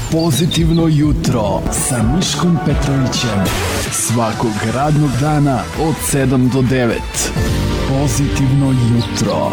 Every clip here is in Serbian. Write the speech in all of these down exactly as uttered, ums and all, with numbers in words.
Pozitivno jutro sa Miškom Petrovićem. Svakog radnog dana od sedam do devet. Pozitivno jutro.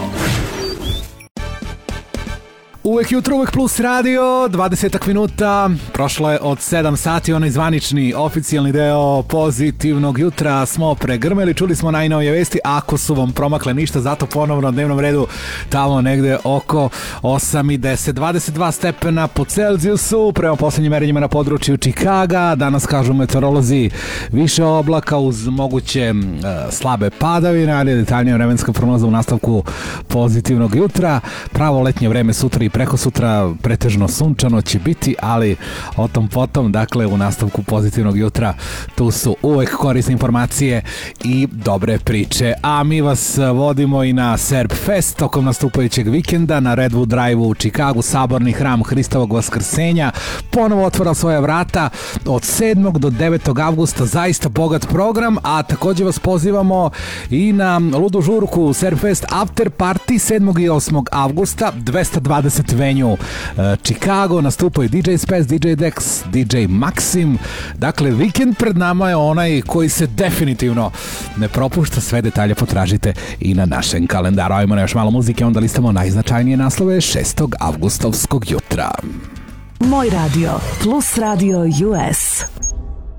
Uvek jutro, uvek plus radio, dvadeset minuta, prošlo je od sedam sati, onaj zvanični, oficijalni deo Pozitivnog jutra smo pregrmeli, čuli smo najnovije vesti, ako su vam promakle ništa, zato ponovno na dnevnom redu tamo negde oko osam i deset, dvadeset dva stepena po Celzijusu, prema poslednjim merenjima na području Čikaga, danas kažu meteorolozi više oblaka uz moguće uh, slabe padavine, ali detaljnija vremenska prognoza u nastavku Pozitivnog jutra, pravo letnje vreme sutra i preko sutra pretežno sunčano će biti, ali o tom potom, dakle u nastavku Pozitivnog jutra tu su uvek korisne informacije i dobre priče, a mi vas vodimo i na Serb Fest tokom nastupajućeg vikenda na Redwood Drive-u u Čikagu. Saborni hram Hristovog vaskrsenja ponovo otvara svoja vrata od sedmog do devetog avgusta, zaista bogat program, a takođe vas pozivamo i na ludu žurku Serb Fest After Party sedmog i osmog avgusta, dvesta dvadeset venue Chicago, nastupaju D J Spaz, D J Dex, D J Maxim, dakle vikend pred nama je onaj koji se definitivno ne propušta, sve detalje potražite i na našem kalendaru. Ajmo na još malo muzike, onda listamo najznačajnije naslove šestog avgustovskog jutra. Moj radio plus radio U S.